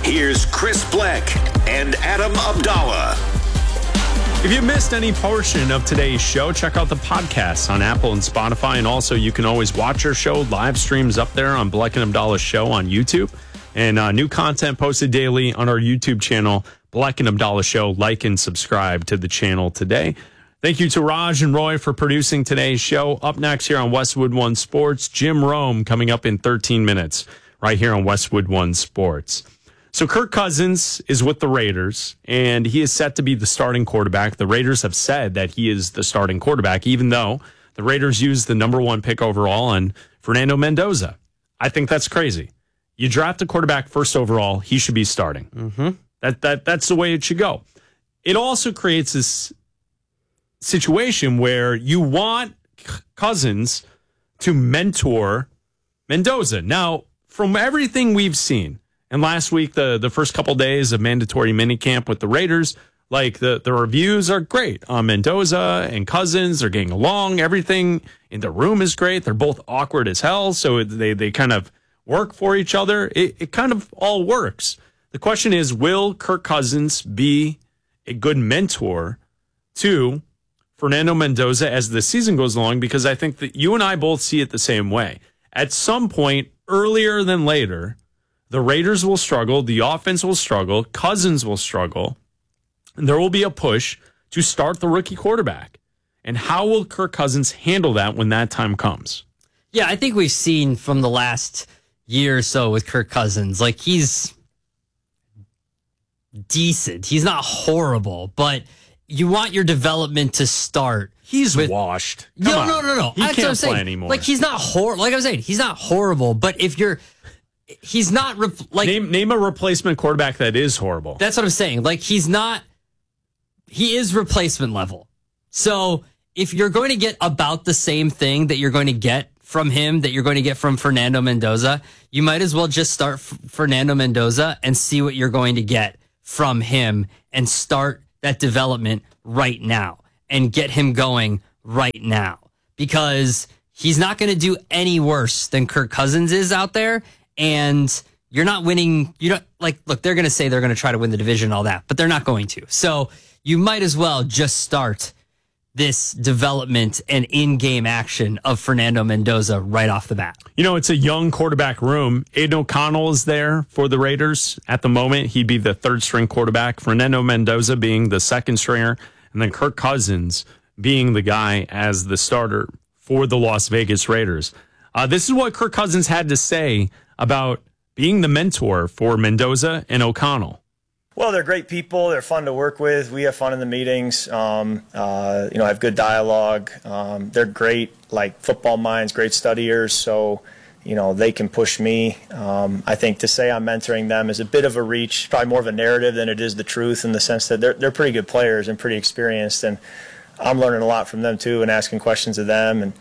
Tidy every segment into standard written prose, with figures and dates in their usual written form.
Here's Chris Black and Adam Abdallah. If you missed any portion of today's show, check out the podcast on Apple and Spotify. And also, you can always watch our show. Live streams up there on Black and Abdallah Show on YouTube. And new content posted daily on our YouTube channel, Black and Abdallah Show. Like and subscribe to the channel today. Thank you to Raj and Roy for producing today's show. Up next here on Westwood One Sports, Jim Rome coming up in 13 minutes right here on Westwood One Sports. So Kirk Cousins is with the Raiders, and he is set to be the starting quarterback. The Raiders have said that he is the starting quarterback, even though the Raiders used the number 1 pick overall on Fernando Mendoza. I think that's crazy. You draft a quarterback first overall, he should be starting. That's the way it should go. It also creates this situation where you want Cousins to mentor Mendoza. Now, from everything we've seen, and last week, the first couple days of mandatory minicamp with the Raiders, like the reviews are great on Mendoza and Cousins. They're getting along. Everything in the room is great. They're both awkward as hell, so they kind of work for each other. It kind of all works. The question is, will Kirk Cousins be a good mentor to Fernando Mendoza as the season goes along? Because I think that you and I both see it the same way. At some point, earlier than later, the Raiders will struggle, the offense will struggle, Cousins will struggle, and there will be a push to start the rookie quarterback. And how will Kirk Cousins handle that when that time comes? Yeah, I think we've seen from the last year or so with Kirk Cousins, like he's decent. He's not horrible, but you want your development to start. He's washed. No. He can't play anymore. Like he's not horrible. Like I was saying, he's not horrible, but if you're... He's not name a replacement quarterback that is horrible. That's what I'm saying. Like he is replacement level. So if you're going to get about the same thing that you're going to get from him, that you're going to get from Fernando Mendoza, you might as well just start Fernando Mendoza and see what you're going to get from him and start that development right now and get him going right now, because he's not going to do any worse than Kirk Cousins is out there. And you're not winning. You don't look, they're going to say they're going to try to win the division and all that, but they're not going to. So you might as well just start this development and in-game action of Fernando Mendoza right off the bat. You know, it's a young quarterback room. Aiden O'Connell is there for the Raiders at the moment. He'd be the third-string quarterback. Fernando Mendoza being the second stringer, and then Kirk Cousins being the guy as the starter for the Las Vegas Raiders. This is what Kirk Cousins had to say about being the mentor for Mendoza and O'Connell. Well, they're great people. They're fun to work with. We have fun in the meetings. Have good dialogue. They're great, like football minds, great studiers. So, they can push me. I think to say I'm mentoring them is a bit of a reach, probably more of a narrative than it is the truth, in the sense that they're pretty good players and pretty experienced, and I'm learning a lot from them too and asking questions of them. And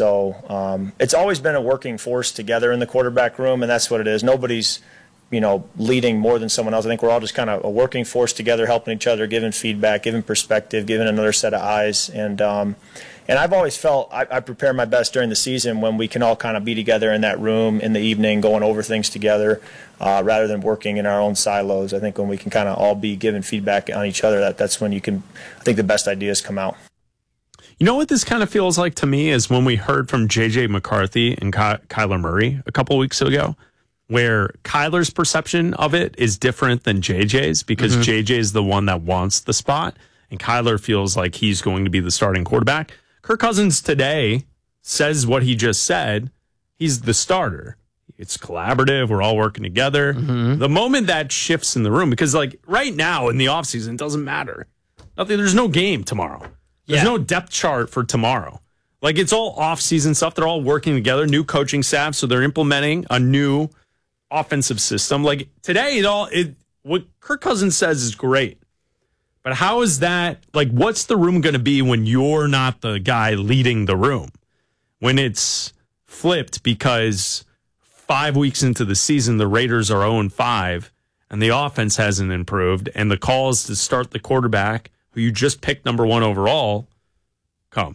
so it's always been a working force together in the quarterback room, and that's what it is. Nobody's, leading more than someone else. I think we're all just kind of a working force together, helping each other, giving feedback, giving perspective, giving another set of eyes. And I've always felt I prepare my best during the season when we can all kind of be together in that room in the evening, going over things together, rather than working in our own silos. I think when we can kind of all be giving feedback on each other, that's when I think the best ideas come out. You know what this kind of feels like to me is when we heard from J.J. McCarthy and Kyler Murray a couple weeks ago, where Kyler's perception of it is different than J.J.'s, because J.J. is the one that wants the spot, and Kyler feels like he's going to be the starting quarterback. Kirk Cousins today says what he just said. He's the starter. It's collaborative. We're all working together. The moment that shifts in the room, because right now in the offseason, it doesn't matter. There's no game tomorrow. There's no depth chart for tomorrow. It's all off-season stuff. They're all working together, new coaching staff, so they're implementing a new offensive system. Today, what Kirk Cousins says is great. But how is that, what's the room going to be when you're not the guy leading the room? When it's flipped because 5 weeks into the season, the Raiders are 0-5, and the offense hasn't improved, and the calls to start the quarterback, who you just picked number 1 overall, comes.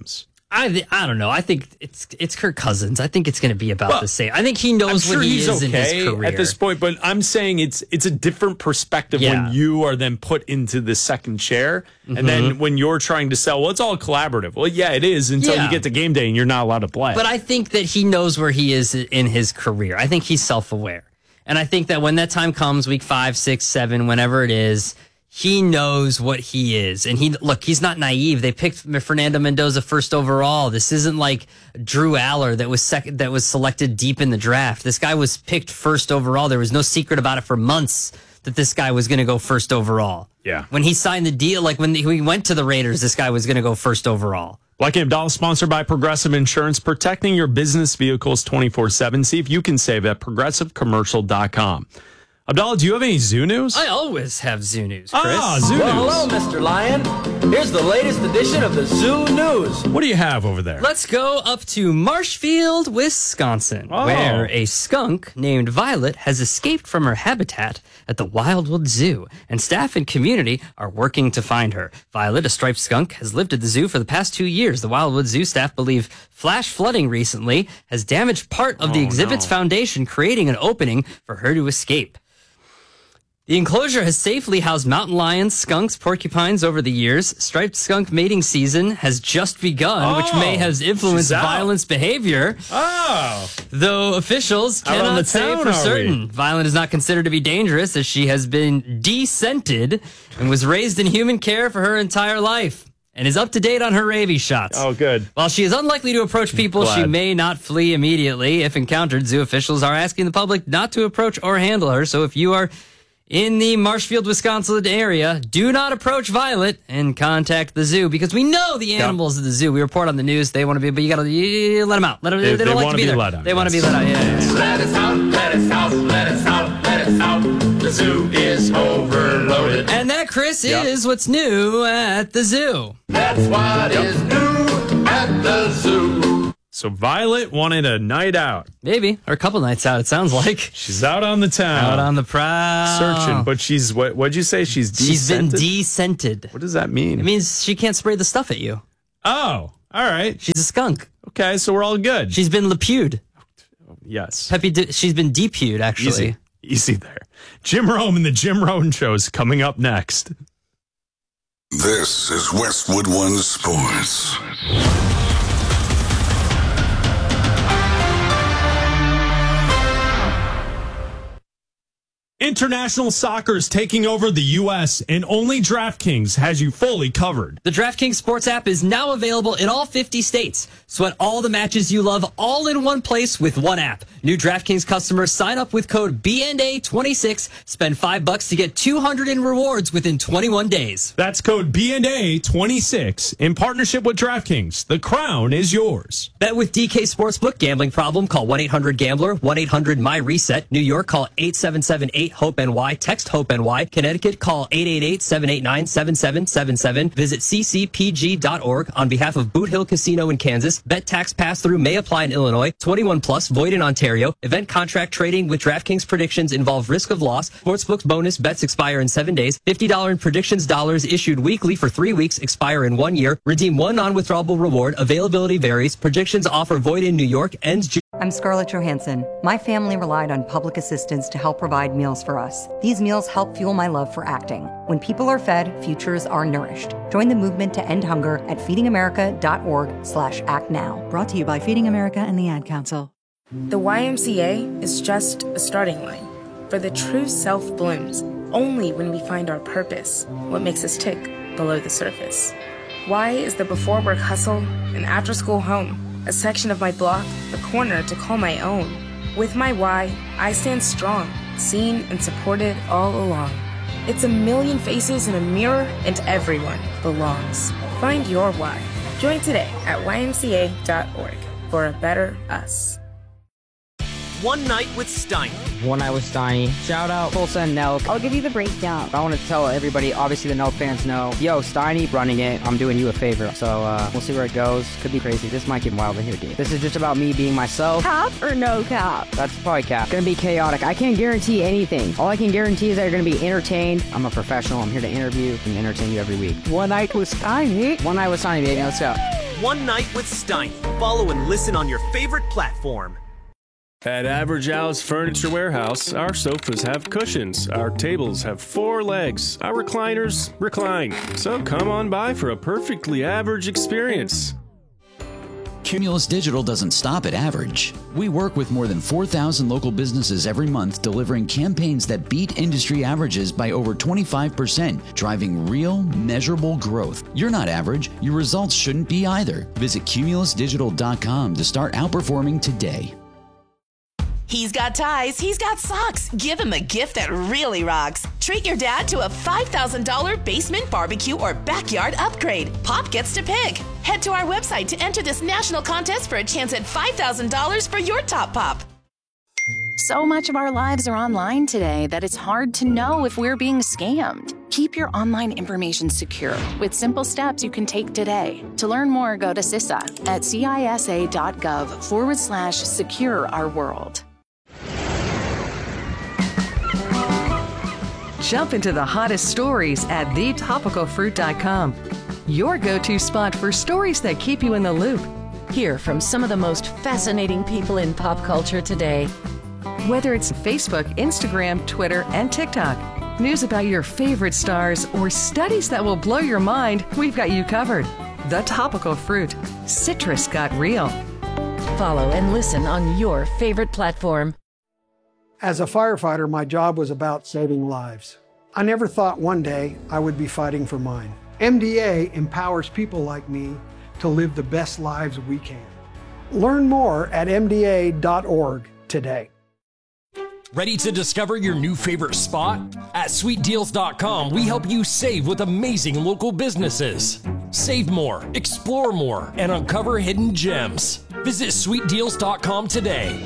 I don't know. I think it's Kirk Cousins. I think it's going to be about the same. I think he knows I'm sure what he he's is in his career at this point, but I'm saying it's a different perspective when you are then put into the second chair, and then when you're trying to sell, well, it's all collaborative. Well, yeah, it is until you get to game day and you're not allowed to play. But I think that he knows where he is in his career. I think he's self-aware, and I think that when that time comes, week 5, 6, 7, whenever it is. He knows what he is. And he's not naive. They picked Fernando Mendoza first overall. This isn't like Drew Aller that was selected deep in the draft. This guy was picked first overall. There was no secret about it for months that this guy was going to go first overall. Yeah. When he signed the deal, like when he went to the Raiders, this guy was going to go first overall. Black and Abdallah, sponsored by Progressive Insurance, protecting your business vehicles 24/7. See if you can save at progressivecommercial.com. Abdallah, do you have any zoo news? I always have zoo news, Chris. Zoo news. Hello, Mr. Lion. Here's the latest edition of the Zoo News. What do you have over there? Let's go up to Marshfield, Wisconsin, where a skunk named Violet has escaped from her habitat at the Wildwood Zoo, and staff and community are working to find her. Violet, a striped skunk, has lived at the zoo for the past 2 years. The Wildwood Zoo staff believe flash flooding recently has damaged part of the exhibit's foundation, creating an opening for her to escape. The enclosure has safely housed mountain lions, skunks, porcupines over the years. Striped skunk mating season has just begun, which may have influenced Violet's behavior. Though officials cannot say for certain. Violet is not considered to be dangerous, as she has been descented and was raised in human care for her entire life, and is up to date on her rabies shots. Oh, good. While she is unlikely to approach people, she may not flee immediately. If encountered, zoo officials are asking the public not to approach or handle her. So if you are in the Marshfield, Wisconsin area, do not approach Violet and contact the zoo, because we know the animals at the zoo. We report on the news. They want to be, but you got to let them out. They don't like to be there. They want to be let out. Yeah. Let us out, let us out, let us out, let us out. The zoo is overloaded. And that, Chris, is what's new at the zoo. That's what is new at the zoo. So Violet wanted a night out. Maybe. Or a couple nights out, it sounds like. She's out on the town. Out on the prowl. Searching. But she's, what'd you say? She's descented? She's been descented. What does that mean? It means she can't spray the stuff at you. Oh, all right. She's a skunk. Okay, so we're all good. She's been lepewed. Yes. She's been depued, actually. Easy there. Jim Rome and the Jim Rome Show is coming up next. This is Westwood One Sports. International soccer is taking over the U.S., and only DraftKings has you fully covered. The DraftKings Sports app is now available in all 50 states. Sweat all the matches you love all in one place with one app. New DraftKings customers sign up with code BNA26, spend $5 to get $200 in rewards within 21 days. That's code BNA26 in partnership with DraftKings. The crown is yours. Bet with DK Sportsbook. Gambling problem? Call 1-800-GAMBLER, 1-800-MY-RESET. New York, call 877-8-HOPE-NY. Text HOPE-NY. Connecticut, call 888-789-7777. Visit ccpg.org. On behalf of Boot Hill Casino in Kansas, bet tax pass-through may apply in Illinois. 21 plus, void in Ontario. Event contract trading with DraftKings predictions involve risk of loss. Sportsbook bonus bets expire in 7 days. $50 in predictions dollars issued weekly for 3 weeks, expire in 1 year. Redeem one non-withdrawable reward. Availability varies. Predictions offer void in New York. Ends June. I'm Scarlett Johansson. My family relied on public assistance to help provide meals for us. These meals help fuel my love for acting. When people are fed, futures are nourished. Join the movement to end hunger at feedingamerica.org/actnow. Brought to you by Feeding America and the Ad Council. The YMCA is just a starting line, for the true self blooms only when we find our purpose, what makes us tick below the surface. Y is the before work hustle and after school home, a section of my block, a corner to call my own. With my Y, I stand strong, seen and supported all along. It's a million faces in a mirror, and everyone belongs. Find your why. Join today at ymca.org for a better us. One Night with Steiny. One Night with Steiny. Shout out Tulsa and Nelk. I'll give you the breakdown. I want to tell everybody, obviously the Nelk fans know, yo, Steiny running it. I'm doing you a favor. So we'll see where it goes. Could be crazy. This might get wild in here, dude. This is just about me being myself. Cap or no cap? That's probably cap. Gonna be chaotic. I can't guarantee anything. All I can guarantee is that you're gonna be entertained. I'm a professional. I'm here to interview and entertain you every week. One Night with Steiny. One Night with Steiny, baby. Let's go. One Night with Steiny. Follow and listen on your favorite platform. At Average Al's Furniture Warehouse, our sofas have cushions, our tables have 4 legs, our recliners recline. So come on by for a perfectly average experience. Cumulus Digital doesn't stop at average. We work with more than 4,000 local businesses every month, delivering campaigns that beat industry averages by over 25%, driving real, measurable growth. You're not average. Your results shouldn't be either. Visit cumulusdigital.com to start outperforming today. He's got ties, he's got socks. Give him a gift that really rocks. Treat your dad to a $5,000 basement barbecue or backyard upgrade. Pop gets to pick. Head to our website to enter this national contest for a chance at $5,000 for your top pop. So much of our lives are online today that it's hard to know if we're being scammed. Keep your online information secure with simple steps you can take today. To learn more, go to CISA at cisa.gov/secure our world. Jump into the hottest stories at thetopicalfruit.com. Your go-to spot for stories that keep you in the loop. Hear from some of the most fascinating people in pop culture today. Whether it's Facebook, Instagram, Twitter, and TikTok, news about your favorite stars, or studies that will blow your mind, we've got you covered. The Topical Fruit. Citrus got real. Follow and listen on your favorite platform. As a firefighter, my job was about saving lives. I never thought one day I would be fighting for mine. MDA empowers people like me to live the best lives we can. Learn more at mda.org today. Ready to discover your new favorite spot? At sweetdeals.com, we help you save with amazing local businesses. Save more, explore more, and uncover hidden gems. Visit sweetdeals.com today.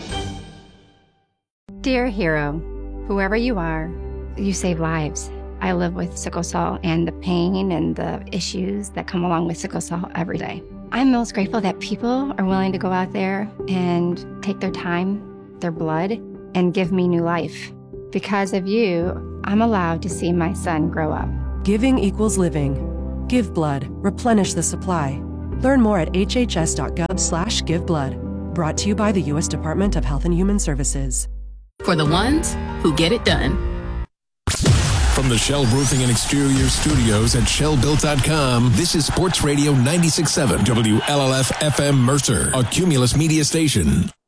Dear hero, whoever you are, you save lives. I live with sickle cell and the pain and the issues that come along with sickle cell every day. I'm most grateful that people are willing to go out there and take their time, their blood, and give me new life. Because of you, I'm allowed to see my son grow up. Giving equals living. Give blood. Replenish the supply. Learn more at hhs.gov/giveblood. Brought to you by the U.S. Department of Health and Human Services. For the ones who get it done. From the Shell Roofing and Exterior Studios at ShellBuilt.com, this is Sports Radio 96.7 WLLF FM Mercer, a Cumulus media station.